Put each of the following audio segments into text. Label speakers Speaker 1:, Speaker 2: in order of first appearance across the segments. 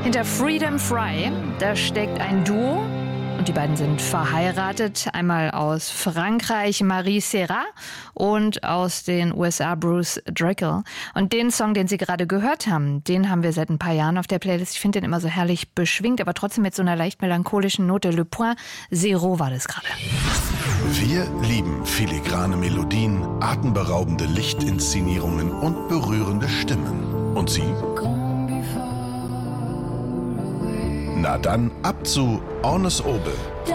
Speaker 1: Hinter Freedom Fry, da steckt ein Duo und die beiden sind verheiratet. Einmal aus Frankreich Marie Serra und aus den USA Bruce Drickle. Und den Song, den Sie gerade gehört haben, den haben wir seit ein paar Jahren auf der Playlist. Ich finde den immer so herrlich beschwingt, aber trotzdem mit so einer leicht melancholischen Note. Le Point Zero war das gerade.
Speaker 2: Wir lieben filigrane Melodien, atemberaubende Lichtinszenierungen und berührende Stimmen. Und Sie? Na dann ab zu Ornes Obel.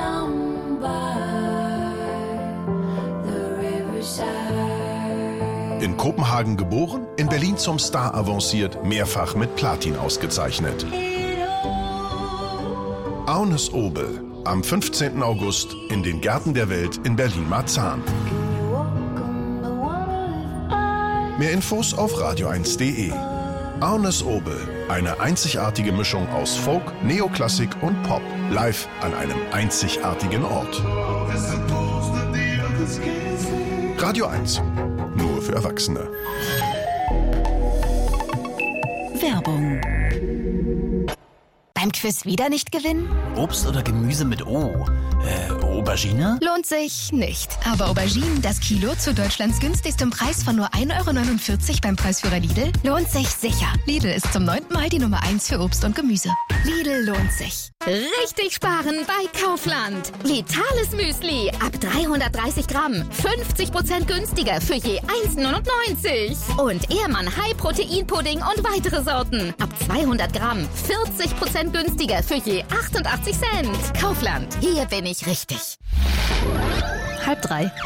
Speaker 2: In Kopenhagen geboren, in Berlin zum Star avanciert, mehrfach mit Platin ausgezeichnet. Ornes Obel, am 15. August in den Gärten der Welt in Berlin-Marzahn. Mehr Infos auf radio1.de. Ornes Obel, eine einzigartige Mischung aus Folk, Neoklassik und Pop, live an einem einzigartigen Ort. Radio 1, nur für Erwachsene.
Speaker 3: Werbung. Beim Quiz wieder nicht gewinnen?
Speaker 4: Obst oder Gemüse mit O? Aubergine?
Speaker 3: Lohnt sich nicht. Aber Auberginen, das Kilo zu Deutschlands günstigstem Preis von nur 1,49 € beim Preisführer Lidl, lohnt sich sicher. Lidl ist zum 9. Mal die Nummer 1 für Obst und Gemüse. Lidl lohnt sich.
Speaker 5: Richtig sparen bei Kaufland. Vitales Müsli ab 330 Gramm. 50% günstiger für je 1,99 €. Und Ehrmann High-Protein-Pudding und weitere Sorten. Ab 200 Gramm. 40% günstiger für je 88 Cent. Kaufland. Hier bin ich richtig.
Speaker 1: 2:30.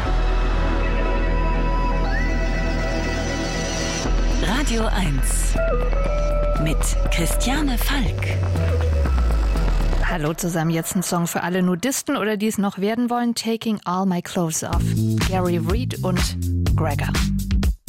Speaker 3: Radio 1 mit Christiane Falk.
Speaker 1: Hallo zusammen, jetzt ein Song für alle Nudisten oder die es noch werden wollen. Taking All My Clothes Off. Gary Reed und Gregor.